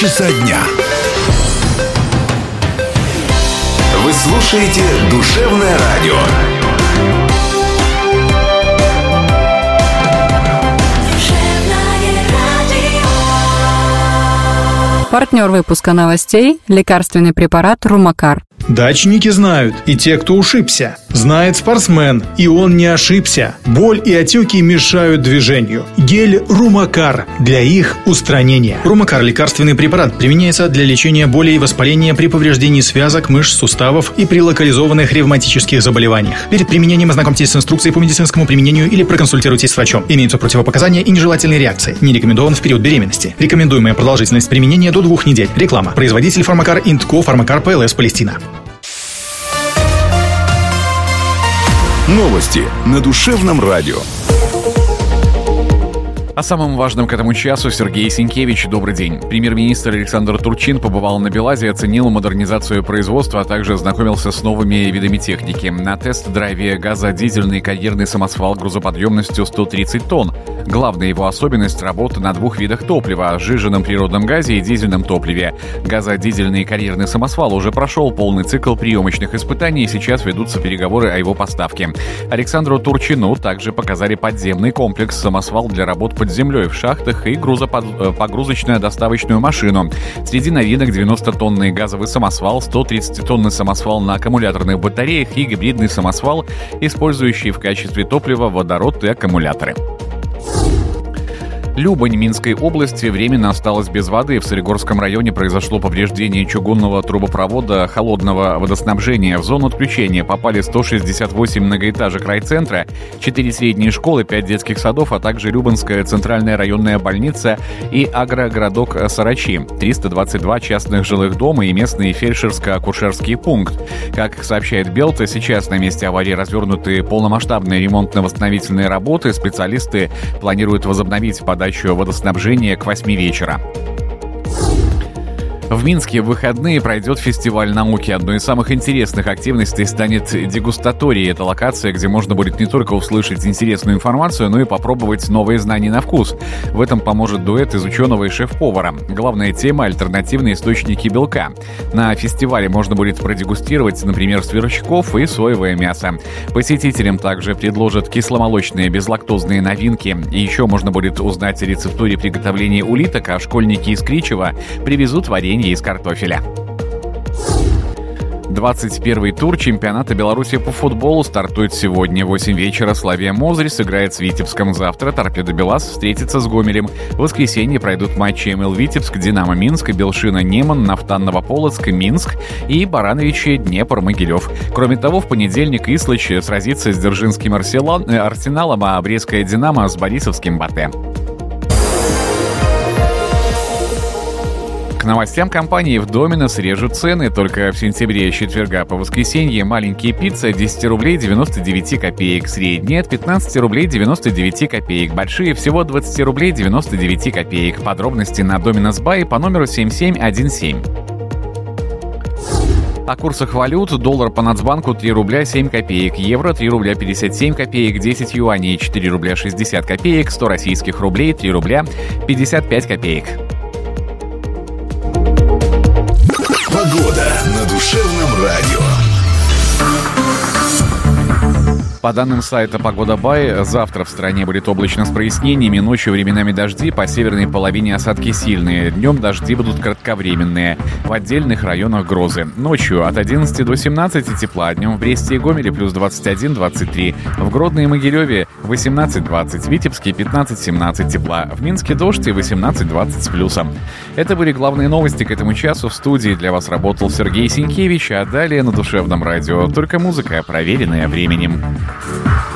часа дня. Вы слушаете «Душевное радио». Партнер выпуска новостей – лекарственный препарат «Румакар». Дачники знают, и те, кто ушибся. Знает спортсмен, и он не ошибся. Боль и отеки мешают движению. Гель «Румакар» для их устранения. «Румакар» – лекарственный препарат, применяется для лечения боли и воспаления при повреждении связок, мышц, суставов и при локализованных ревматических заболеваниях. Перед применением ознакомьтесь с инструкцией по медицинскому применению или проконсультируйтесь с врачом. Имеются противопоказания и нежелательные реакции. Не рекомендован в период беременности. Рекомендуемая продолжительность применения до 2 недель. Реклама. Производитель «Фармакар» Индко, «Фармакар ПЛС», Палестина. Новости на Душевном радио. О самом важном к этому часу Сергей Сенкевич. Добрый день. Премьер-министр Александр Турчин побывал на БелАЗе, оценил модернизацию производства, а также ознакомился с новыми видами техники. На тест-драйве газодизельный карьерный самосвал грузоподъемностью 130 тонн. Главная его особенность – работа на 2 видах топлива – сжиженном природном газе и дизельном топливе. Газодизельный карьерный самосвал уже прошел полный цикл приемочных испытаний, и сейчас ведутся переговоры о его поставке. Александру Турчину также показали подземный комплекс «Самосвал» для работ под землей в шахтах и погрузочно-доставочную машину. Среди новинок 90-тонный газовый самосвал, 130-тонный самосвал на аккумуляторных батареях и гибридный самосвал, использующий в качестве топлива водород и аккумуляторы. Любань Минской области временно осталась без воды. В Солигорском районе произошло повреждение чугунного трубопровода холодного водоснабжения. В зону отключения попали 168 многоэтажек райцентра, 4 средние школы, 5 детских садов, а также Любанская центральная районная больница и агрогородок Сарачи, 322 частных жилых дома и местный фельдшерско-акушерский пункт. Как сообщает Белта, сейчас на месте аварии развернуты полномасштабные ремонтно-восстановительные работы. Специалисты планируют возобновить подачу водоснабжения к 8 вечера. В Минске в выходные пройдет фестиваль науки. Одной из самых интересных активностей станет дегустатория. Это локация, где можно будет не только услышать интересную информацию, но и попробовать новые знания на вкус. В этом поможет дуэт из ученого и шеф-повара. Главная тема – альтернативные источники белка. На фестивале можно будет продегустировать, например, сверчков и соевое мясо. Посетителям также предложат кисломолочные безлактозные новинки. И еще можно будет узнать о рецептуре приготовления улиток, а школьники из Кричева привезут варенье из картофеля. 21-й тур чемпионата Беларуси по футболу стартует сегодня. В 8 вечера Славия Мозырь сыграет с Витебском. Завтра Торпедо Белас встретится с Гомелем. В воскресенье пройдут матчи МЛ Витебск, Динамо Минск, Белшина Неман, Нафтан Новополоцк, Минск и Барановичи Днепр Могилев. Кроме того, в понедельник Ислыч сразится с Дзержинским Арсеналом, а Брестская Динамо с Борисовским Батэ. К новостям компании в Доминос режут цены. Только в сентябре с четверга по воскресенье маленькие пиццы от 10 рублей 99 копеек, средние от 15 рублей 99 копеек, большие всего 20 рублей 99 копеек. Подробности на Domino's Buy по номеру 7717. О курсах валют. Доллар по Нацбанку 3 рубля 7 копеек, евро 3 рубля 57 копеек, 10 юаней 4 рубля 60 копеек, 100 российских рублей 3 рубля 55 копеек. Погода на Душевном радио. По данным сайта «Погода.бай», завтра в стране будет облачно с прояснениями, ночью временами дожди, по северной половине осадки сильные, днем дожди будут кратковременные, в отдельных районах грозы. Ночью от 11 до 17 тепла, днем в Бресте и Гомеле плюс 21-23, в Гродно и Могилеве 18-20, в Витебске 15-17 тепла, в Минске дождь и 18-20 с плюсом. Это были главные новости к этому часу. В студии для вас работал Сергей Сенкевич, а далее на Душевном радио только музыка, проверенная временем.